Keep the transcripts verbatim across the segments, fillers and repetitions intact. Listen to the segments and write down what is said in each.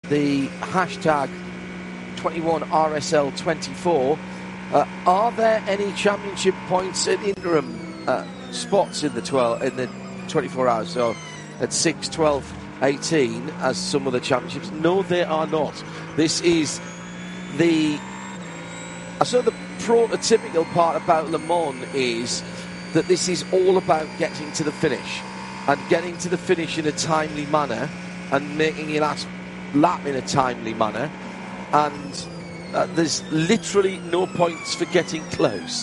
the hashtag twenty-one R S L twenty-four. Uh, are there any championship points at interim uh, spots in the twelve in the twenty-four hours? So at six, twelve, eighteen, as some of the championships? No, there are not. This is the I sort of the prototypical part about Le Mans is that this is all about getting to the finish and getting to the finish in a timely manner and making your last lap in a timely manner, and uh, there's literally no points for getting close.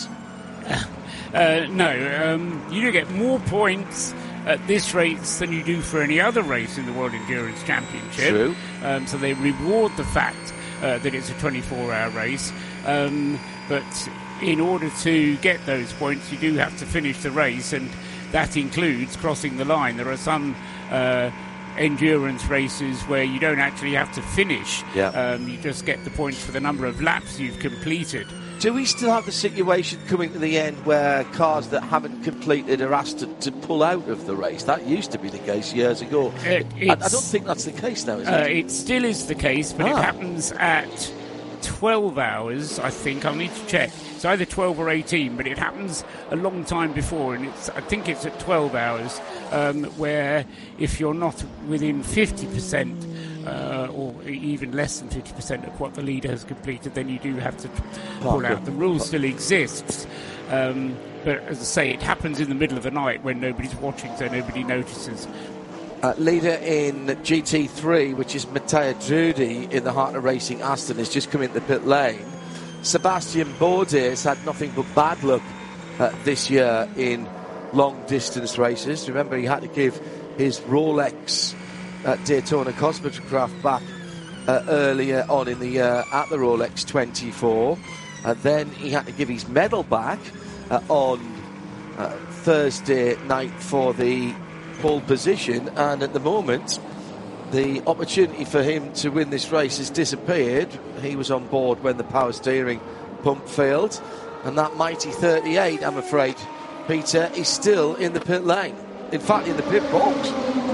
Uh, no, um, you do get more points at this race than you do for any other race in the World Endurance Championship. True. Um, so they reward the fact uh, that it's a twenty-four hour race, um, but in order to get those points, you do have to finish the race, and that includes crossing the line. There are some uh, endurance races where you don't actually have to finish. Yeah. Um, you just get the points for the number of laps you've completed. Do we still have the situation coming to the end where cars that haven't completed are asked to, to pull out of the race? That used to be the case years ago. It, I, I don't think that's the case now, is uh, it? It still is the case, but Ah. it happens at twelve hours, I think. I'll need to check. It's either twelve or eighteen, but it happens a long time before, and it's I think it's at twelve hours, um, where if you're not within fifty percent uh, or even less than fifty percent of what the leader has completed, then you do have to pull out. The rule still exists, um, but as I say, it happens in the middle of the night when nobody's watching, so nobody notices. Uh, leader in G T three, which is Matteo Drudi in the Heart of Racing Aston, has just come into the pit lane. Sebastian Bourdais has had nothing but bad luck uh, this year in long distance races. Remember, he had to give his Rolex uh, Daytona Cosmograph back uh, earlier on in the year at the Rolex twenty-four. Uh, then he had to give his medal back uh, on uh, Thursday night for the pole position, and at the moment the opportunity for him to win this race has disappeared. He was on board when the power steering pump failed, and that mighty thirty-eight, I'm afraid, Peter, is still in the pit lane, in fact in the pit box.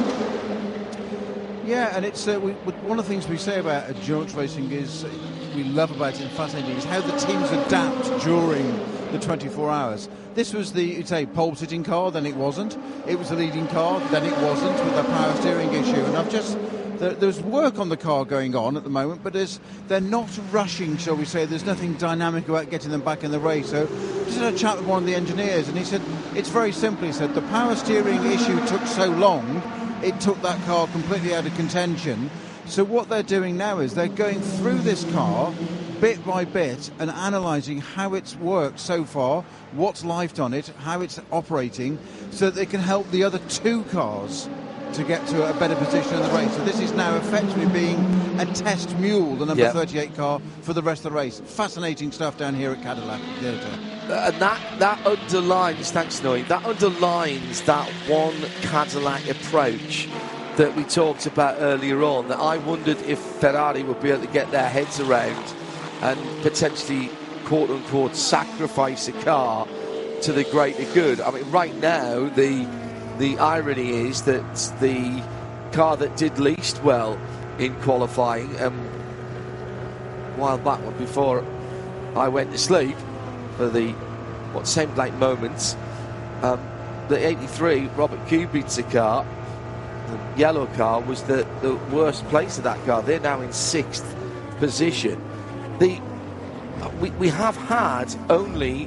Yeah, and it's uh, we, one of the things we say about endurance racing is uh, we love about it and fascinating is how the teams adapt during the twenty-four hours. This was the, you'd say, pole sitting car, then it wasn't. It was the leading car, then it wasn't, with the power steering issue. And I've just, there, there's work on the car going on at the moment, but there's, they're not rushing, shall we say. There's nothing dynamic about getting them back in the race. So just had a chat with one of the engineers, and he said, it's very simple. He said, the power steering issue took so long, it took that car completely out of contention. So what they're doing now is they're going through this car bit by bit and analysing how it's worked so far, what's lifed on it, how it's operating, so that they can help the other two cars to get to a better position in the race. So this is now effectively being a test mule, the number yep. thirty-eight car, for the rest of the race. Fascinating stuff down here at Cadillac Theatre. Uh, and that, that underlines, thanks Noe, that underlines that one Cadillac approach that we talked about earlier on, that I wondered if Ferrari would be able to get their heads around and potentially, quote-unquote, sacrifice a car to the greater good. I mean, right now, the the irony is that the car that did least well in qualifying, um, a while back, before I went to sleep, for the, what seemed like moments, um, the eighty-three Robert Kubica car, the yellow car, was the, the worst place of that car. They're now in sixth position. The we, we have had only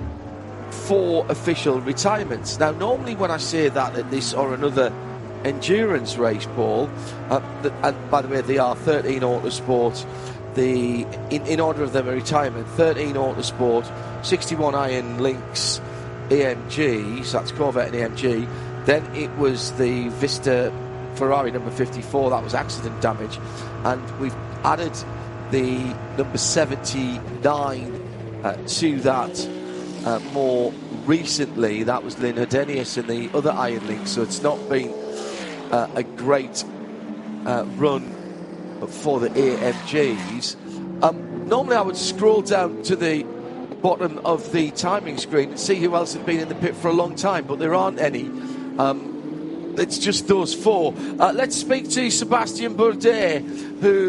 four official retirements. Now, normally when I say that at this or another endurance race, Paul, uh, the, and by the way, they are thirteen Autosport, the in, in order of them a retirement, thirteen Autosport, sixty-one Iron Lynx A M G, so that's Corvette and A M G. Then it was the Vista Ferrari number fifty-four, that was accident damage, and we've added the number seventy-nine uh, to that uh, more recently. That was Lynn Hedenius and the other Iron Lynx, so it's not been uh, a great uh, run for the A M Gs. Um, normally I would scroll down to the bottom of the timing screen and see who else had been in the pit for a long time, but there aren't any. Um, it's just those four. Uh, let's speak to Sebastian Bourdais, who